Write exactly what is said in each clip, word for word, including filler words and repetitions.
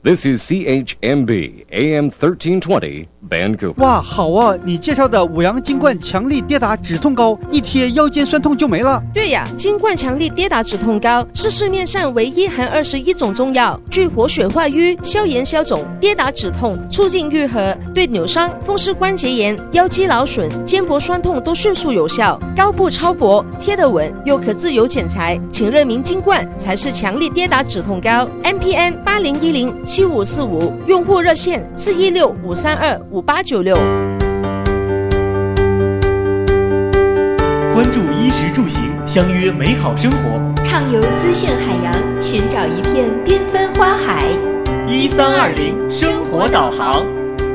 This is C H M B A M thirteen twenty Vancouver。 哇，好啊！你介绍的五羊金冠强力跌打止痛膏，一贴腰间酸痛就没了。 对呀，金冠强力跌打止痛膏是市面上唯一含二十一种中药，具活血化瘀、消炎消肿、跌打止痛、促进愈合，对扭伤、风湿关节炎、腰肌劳损、肩膊酸痛都迅速有效。膏布超薄，贴得稳，又可自由剪裁，请认明金冠才是强力跌打止痛膏。M P N 八零一零七五四五，用户热线四一六五三二五八九六。 关注衣食住行，相约美好生活， 畅游资讯海洋，寻找一片缤纷花海。 一三二零生活导航。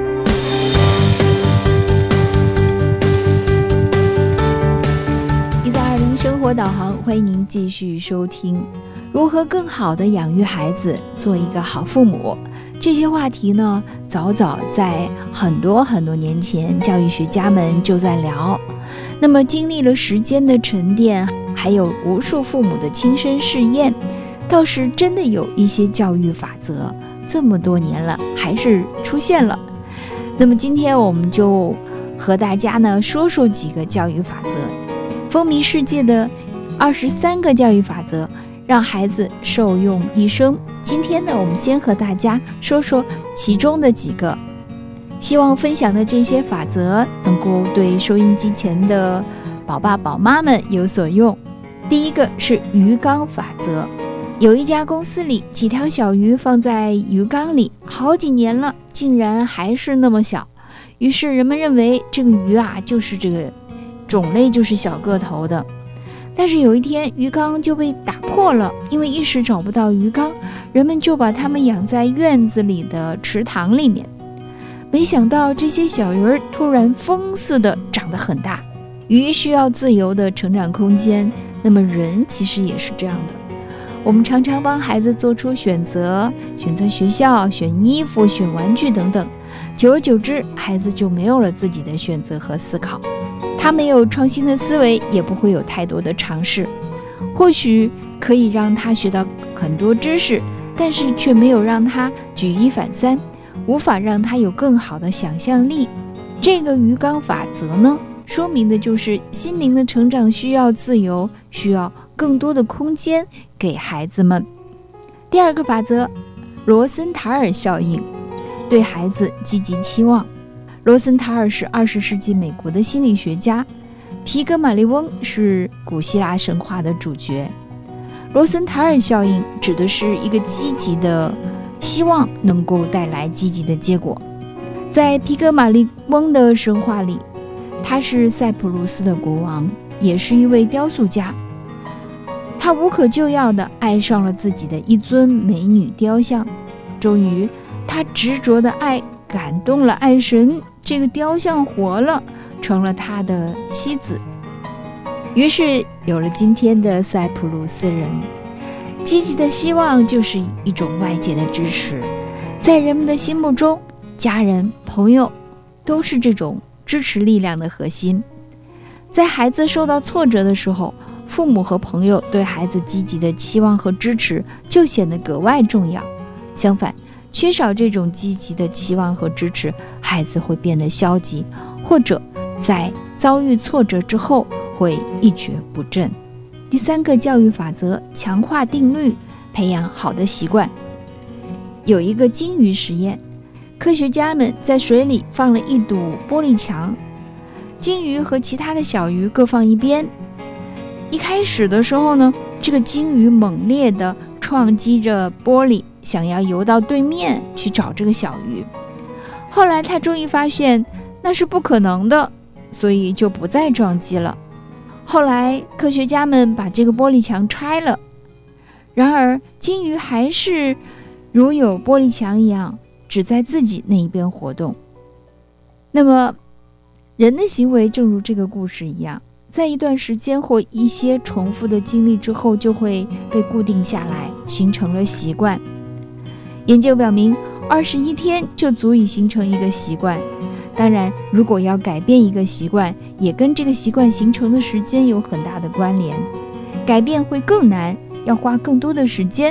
一三二零生活导航，欢迎您继续收听。如何更好地养育孩子，做一个好父母？这些话题呢，早早在很多很多年前，教育学家们就在聊。那么经历了时间的沉淀，还有无数父母的亲身试验，倒是真的有一些教育法则，这么多年了还是出现了。那么今天我们就和大家呢说说几个教育法则，风靡世界的二十三个教育法则，让孩子受用一生。今天呢，我们先和大家说说其中的几个，希望分享的这些法则能够对收音机前的宝爸宝妈们有所用。第一个是鱼缸法则。有一家公司里，几条小鱼放在鱼缸里好几年了，竟然还是那么小。于是人们认为这个鱼啊，就是这个种类就是小个头的。但是有一天，鱼缸就被打破了，因为一时找不到鱼缸，人们就把它们养在院子里的池塘里面。没想到这些小鱼儿突然风似的长得很大。鱼需要自由的成长空间，那么人其实也是这样的。我们常常帮孩子做出选择，选择学校、选衣服、选玩具等等，久而久之，孩子就没有了自己的选择和思考。他没有创新的思维，也不会有太多的尝试。或许可以让他学到很多知识，但是却没有让他举一反三，无法让他有更好的想象力。这个鱼缸法则呢，说明的就是心灵的成长需要自由，需要更多的空间给孩子们。第二个法则，罗森塔尔效应，对孩子积极期望。罗森塔尔是二十世纪美国的心理学家，皮格马利翁是古希腊神话的主角。罗森塔尔效应指的是一个积极的希望能够带来积极的结果。在皮格马利翁的神话里，他是塞浦路斯的国王，也是一位雕塑家。他无可救药地爱上了自己的一尊美女雕像，终于他执着的爱感动了爱神，这个雕像活了，成了他的妻子。于是有了今天的塞浦路斯人。积极的希望就是一种外界的支持，在人们的心目中，家人、朋友都是这种支持力量的核心。在孩子受到挫折的时候，父母和朋友对孩子积极的期望和支持就显得格外重要。相反，缺少这种积极的期望和支持，孩子会变得消极，或者在遭遇挫折之后会一蹶不振。第三个教育法则，强化定律，培养好的习惯。有一个金鱼实验，科学家们在水里放了一堵玻璃墙，金鱼和其他的小鱼各放一边。一开始的时候呢，这个金鱼猛烈地撞击着玻璃，想要游到对面去找这个小鱼。后来他终于发现那是不可能的，所以就不再撞击了。后来科学家们把这个玻璃墙拆了，然而金鱼还是如有玻璃墙一样，只在自己那一边活动。那么人的行为正如这个故事一样，在一段时间或一些重复的经历之后，就会被固定下来，形成了习惯。研究表明，二十一天就足以形成一个习惯。当然，如果要改变一个习惯，也跟这个习惯形成的时间有很大的关联。改变会更难，要花更多的时间，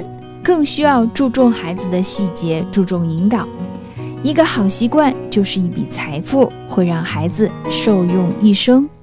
更需要注重孩子的细节，注重引导。一个好习惯就是一笔财富，会让孩子受用一生。